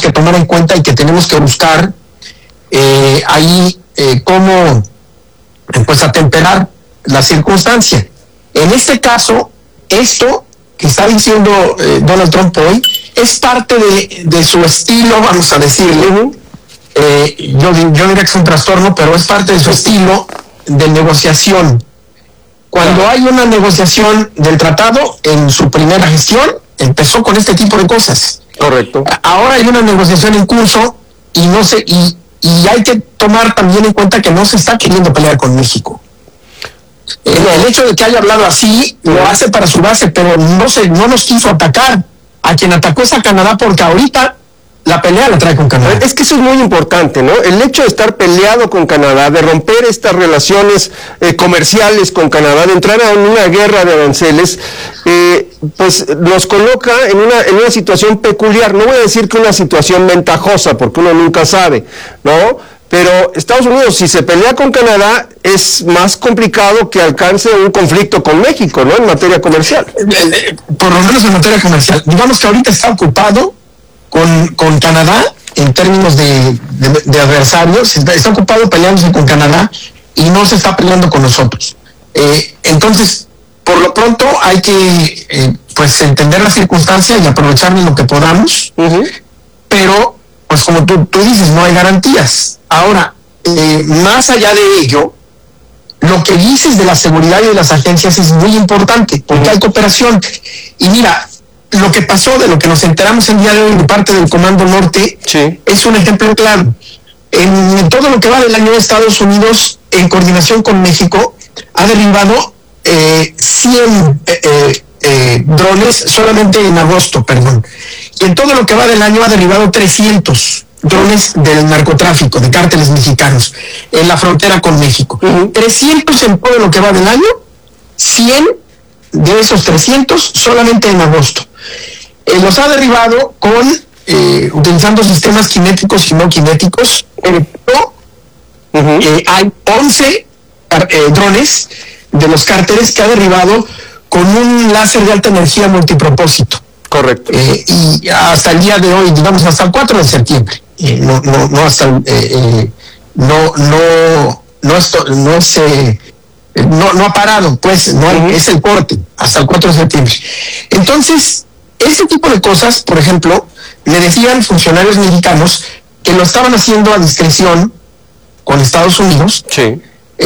que tomar en cuenta y que tenemos que buscar ahí cómo pues atemperar la circunstancia. En este caso, esto que está diciendo Donald Trump hoy es parte de su estilo, vamos a decirle. Yo diría que es un trastorno, pero es parte de su estilo de negociación. Cuando hay una negociación del tratado, en su primera gestión, empezó con este tipo de cosas. Correcto. Ahora hay una negociación en curso y no se y hay que tomar también en cuenta que no se está queriendo pelear con México. El hecho de que haya hablado así lo hace para su base, pero no nos quiso atacar. A quien atacó es a Canadá, porque ahorita la pelea la trae con Canadá. Es que eso es muy importante, ¿no? El hecho de estar peleado con Canadá, de romper estas relaciones comerciales con Canadá, de entrar en una guerra de aranceles, pues nos coloca en una situación peculiar. No voy a decir que una situación ventajosa, porque uno nunca sabe, ¿no? Pero Estados Unidos, si se pelea con Canadá, es más complicado que alcance un conflicto con México, ¿no? En materia comercial. Por lo menos en materia comercial. Digamos que ahorita está ocupado con Canadá en términos de adversarios, está ocupado peleándose con Canadá y no se está peleando con nosotros. Entonces, por lo pronto hay que pues entender la circunstancia y aprovechar lo que podamos, pero pues como tú dices, no hay garantías. Ahora, más allá de ello, lo que dices de la seguridad y de las agencias es muy importante, porque hay cooperación. Y mira, lo que pasó, de lo que nos enteramos el día de hoy de parte del Comando Norte, es un ejemplo claro. En todo lo que va del año, de Estados Unidos, en coordinación con México, ha derribado 100 drones solamente en agosto, y en todo lo que va del año ha derribado 300 drones del narcotráfico, de cárteles mexicanos, en la frontera con México. 300 en todo lo que va del año, 100 de esos 300 solamente en agosto. Los ha derribado utilizando sistemas cinéticos y no cinéticos, pero hay 11 drones de los cárteles que ha derribado con un láser de alta energía multipropósito. Correcto. Y hasta el día de hoy, digamos hasta el 4 de septiembre, no ha parado, pues, es el corte, hasta el 4 de septiembre. Entonces, ese tipo de cosas, por ejemplo, le decían funcionarios mexicanos que lo estaban haciendo a discreción con Estados Unidos. Sí.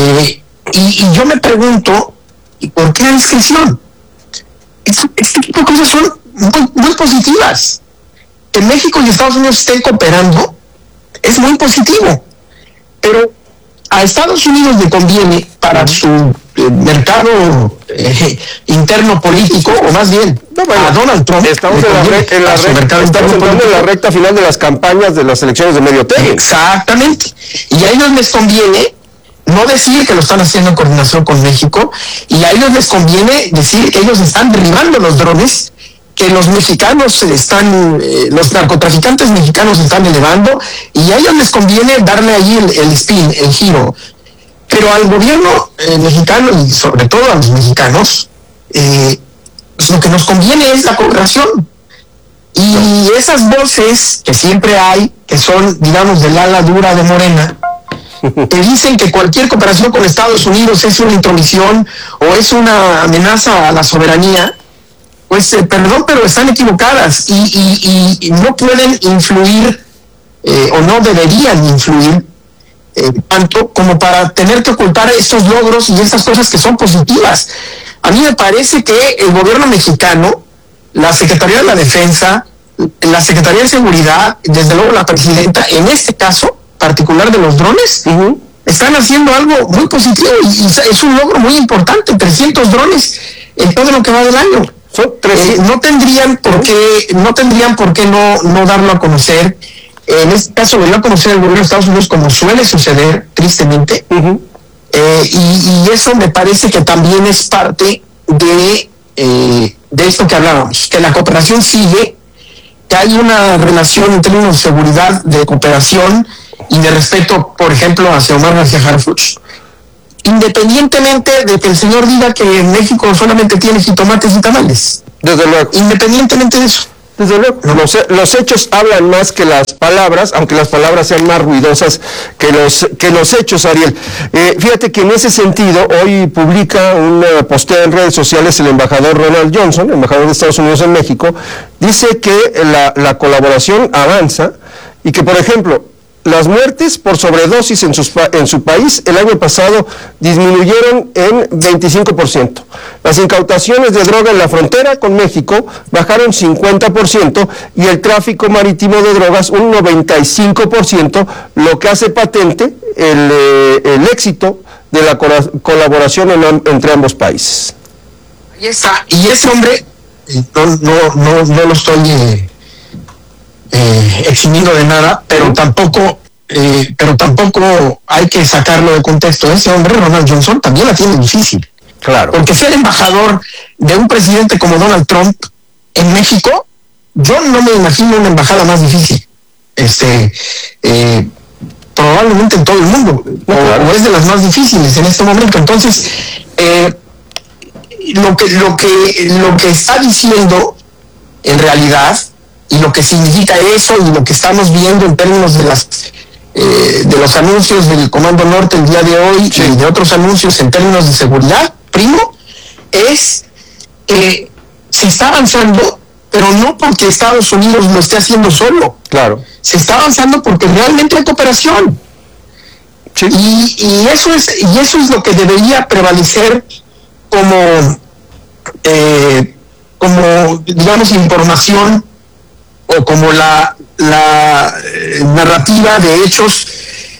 Y yo me pregunto, ¿y por qué a discreción? Este tipo de cosas son muy positivas. Que México y Estados Unidos estén cooperando es muy positivo, pero a Estados Unidos le conviene para su mercado interno político, o más bien a Donald Trump. Estamos en la recta final de las campañas de las elecciones de medio término. Exactamente. Y a ellos les conviene no decir que lo están haciendo en coordinación con México, y a ellos les conviene decir que ellos están derribando los drones que los mexicanos los narcotraficantes mexicanos están elevando, y a ellos les conviene darle ahí el spin, el giro. Pero al gobierno mexicano, y sobre todo a los mexicanos, pues lo que nos conviene es la cooperación. Y esas voces que siempre hay, que son, digamos, del ala dura de Morena, que dicen que cualquier cooperación con Estados Unidos es una intromisión o es una amenaza a la soberanía, pues perdón, pero están equivocadas y no pueden influir o no deberían influir tanto como para tener que ocultar estos logros y estas cosas que son positivas. A mí me parece que el gobierno mexicano, la Secretaría de la Defensa, la Secretaría de Seguridad, desde luego la presidenta, en este caso particular de los drones, están haciendo algo muy positivo y es un logro muy importante. 300 drones en todo lo que va del año. No tendrían por qué no darlo a conocer. En este caso lo dio a conocer el gobierno de Estados Unidos, como suele suceder tristemente, y eso me parece que también es parte de esto que hablábamos, que la cooperación sigue, que hay una relación en términos de seguridad, de cooperación y de respeto, por ejemplo, hacia Omar García Harfuch, independientemente de que el señor diga que en México solamente tiene jitomates y tamales. Desde luego. Independientemente de eso. Desde luego, los hechos hablan más que las palabras, aunque las palabras sean más ruidosas que los hechos, Ariel. Fíjate que en ese sentido, hoy publica un posteo en redes sociales el embajador Ronald Johnson, embajador de Estados Unidos en México, dice que la colaboración avanza y que, por ejemplo, las muertes por sobredosis en su país el año pasado disminuyeron en 25%. Las incautaciones de droga en la frontera con México bajaron 50% y el tráfico marítimo de drogas un 95%, lo que hace patente el éxito de la colaboración entre ambos países. Ahí está. Y ese hombre, no lo estoy eximiendo de nada, pero tampoco hay que sacarlo de contexto. Ese hombre, Ronald Johnson, también la tiene difícil. Claro. Porque ser embajador de un presidente como Donald Trump en México, yo no me imagino una embajada más difícil. Probablemente en todo el mundo, o es de las más difíciles en este momento. Entonces, lo que está diciendo en realidad, y lo que significa eso, y lo que estamos viendo en términos de los anuncios del Comando Norte el día de hoy, sí, y de otros anuncios en términos de seguridad, primo, es que se está avanzando, pero no porque Estados Unidos lo esté haciendo solo. Claro. Se está avanzando porque realmente hay cooperación. Sí. Y eso es lo que debería prevalecer como digamos, información, o como la narrativa de hechos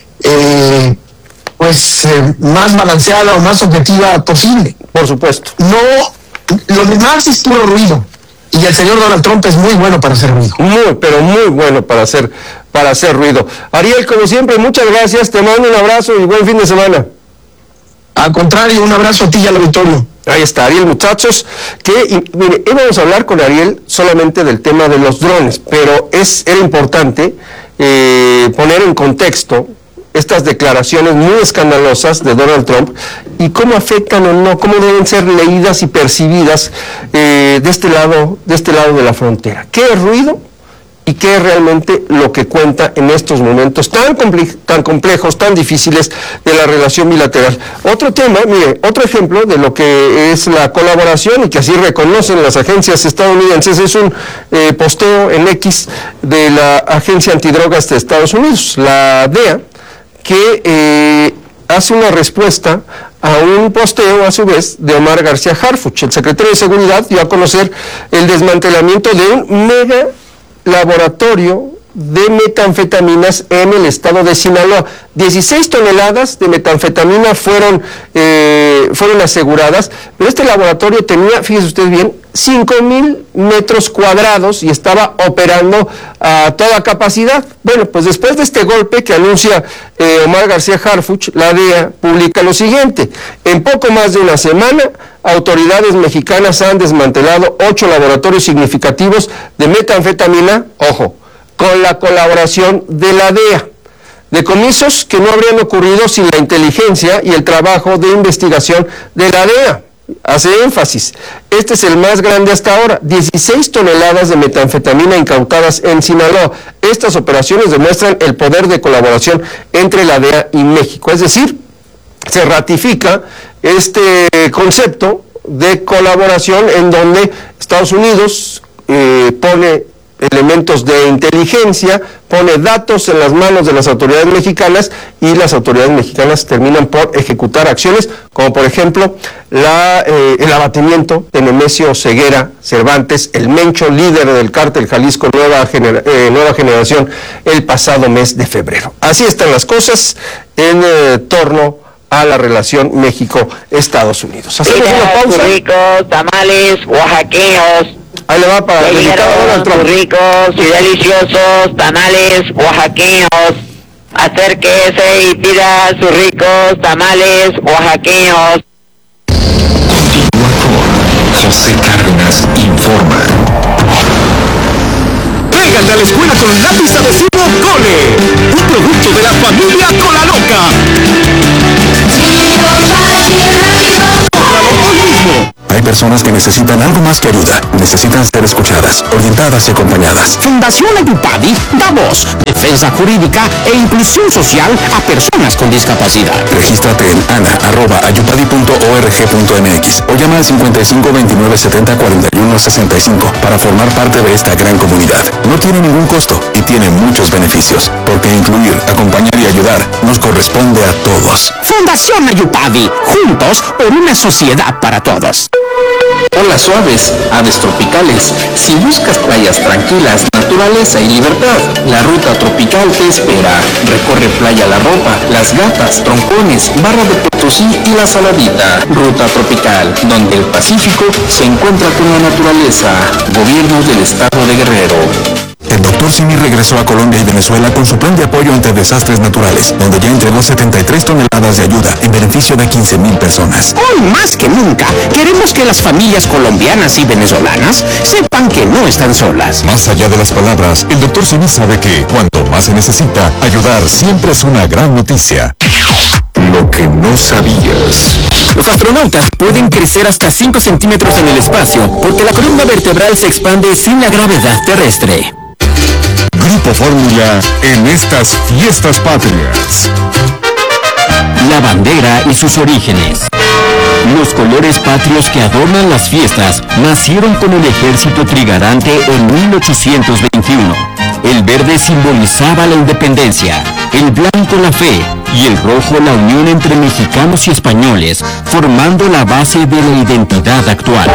más balanceada o más objetiva posible. Por supuesto. No, lo demás es puro ruido. Y el señor Donald Trump es muy bueno para hacer ruido. Pero muy bueno para hacer ruido. Ariel, como siempre, muchas gracias. Te mando un abrazo y buen fin de semana. Al contrario, un abrazo a ti y al auditorio. Ahí está, Ariel, muchachos, mire, íbamos a hablar con Ariel solamente del tema de los drones, pero era importante poner en contexto estas declaraciones muy escandalosas de Donald Trump y cómo afectan o no, cómo deben ser leídas y percibidas de este lado de la frontera. ¿Qué es ruido? Y qué es realmente lo que cuenta en estos momentos tan complejos, tan difíciles de la relación bilateral. Otro tema, mire, otro ejemplo de lo que es la colaboración y que así reconocen las agencias estadounidenses es un posteo en X de la Agencia Antidrogas de Estados Unidos, la DEA, que hace una respuesta a un posteo, a su vez, de Omar García Harfuch. El secretario de Seguridad dio a conocer el desmantelamiento de un mega laboratorio de metanfetaminas en el estado de Sinaloa. 16 toneladas de metanfetamina fueron aseguradas, pero este laboratorio tenía, fíjese usted bien, 5,000 metros cuadrados y estaba operando a toda capacidad. Bueno, pues después de este golpe que anuncia Omar García Harfuch, la DEA publica lo siguiente: en poco más de una semana, autoridades mexicanas han desmantelado 8 laboratorios significativos de metanfetamina, ojo, con la colaboración de la DEA. Decomisos que no habrían ocurrido sin la inteligencia y el trabajo de investigación de la DEA. Hace énfasis, este es el más grande hasta ahora, 16 toneladas de metanfetamina incautadas en Sinaloa. Estas operaciones demuestran el poder de colaboración entre la DEA y México, es decir, se ratifica este concepto de colaboración en donde Estados Unidos pone elementos de inteligencia, pone datos en las manos de las autoridades mexicanas y las autoridades mexicanas terminan por ejecutar acciones como por ejemplo el abatimiento de Nemesio Ceguera Cervantes, el Mencho, líder del cártel Jalisco Nueva Generación, el pasado mes de febrero. Así están las cosas en torno a la relación México-Estados Unidos. Hacemos una pausa. Ricos, tamales, oaxaqueños. Ahí le va para sus ricos y deliciosos tamales oaxaqueños. Acérquese y pida sus ricos tamales oaxaqueños. Continúa con José Cárdenas Informa. Tráigate a la escuela con lápiz adhesivo Cole, un producto de la familia Colaloca. Cómpralo hoy mismo. personas que necesitan algo más que ayuda. Necesitan ser escuchadas, orientadas y acompañadas. Fundación Ayupadi da voz, defensa jurídica e inclusión social a personas con discapacidad. Regístrate en ana@ayupadi.org.mx o llama al 55 29 70 41 65 para formar parte de esta gran comunidad. No tiene ningún costo y tiene muchos beneficios, porque incluir, acompañar y ayudar nos corresponde a todos. Fundación Ayupadi, juntos por una sociedad para todos. Olas suaves, aves tropicales. Si buscas playas tranquilas, naturaleza y libertad, la ruta tropical te espera. Recorre Playa La Ropa, Las Gatas, Troncones, Barra de Potosí y La Saladita. Ruta tropical, donde el Pacífico se encuentra con la naturaleza. Gobierno del Estado de Guerrero. El Dr. Simi regresó a Colombia y Venezuela con su plan de apoyo ante desastres naturales, donde ya entregó 73 toneladas de ayuda en beneficio de 15,000 personas. Hoy más que nunca, queremos que las familias colombianas y venezolanas sepan que no están solas. Más allá de las palabras, el Dr. Simi sabe que cuanto más se necesita, ayudar siempre es una gran noticia. Lo que no sabías. Los astronautas pueden crecer hasta 5 centímetros en el espacio porque la columna vertebral se expande sin la gravedad terrestre. Grupo Fórmula en estas fiestas patrias. La bandera y sus orígenes. Los colores patrios que adornan las fiestas nacieron con el ejército trigarante en 1821. El verde simbolizaba la independencia, el blanco la fe y el rojo la unión entre mexicanos y españoles, formando la base de la identidad actual.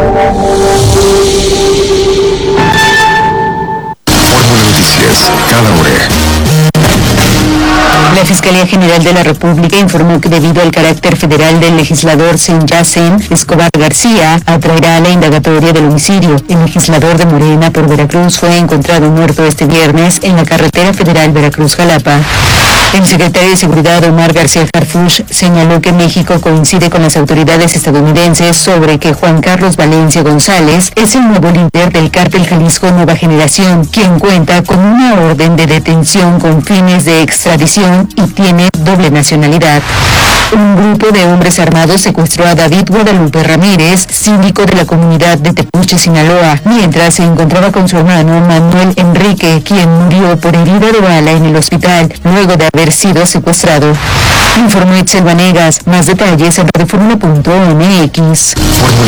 Fórmula Noticias, cada hora. La Fiscalía General de la República informó que debido al carácter federal del legislador Senyacen Escobar García, atraerá a la indagatoria del homicidio. El legislador de Morena por Veracruz fue encontrado muerto este viernes en la carretera federal Veracruz-Jalapa. El secretario de Seguridad, Omar García Harfuch, señaló que México coincide con las autoridades estadounidenses sobre que Juan Carlos Valencia González es el nuevo líder del cártel Jalisco Nueva Generación, quien cuenta con una orden de detención con fines de extradición y tiene doble nacionalidad. Un grupo de hombres armados secuestró a David Guadalupe Ramírez, síndico de la comunidad de Tepuche, Sinaloa, mientras se encontraba con su hermano Manuel Enrique, quien murió por herida de bala en el hospital luego de haber sido secuestrado. Informó Itzel Vanegas. Más detalles en radioformula.mx.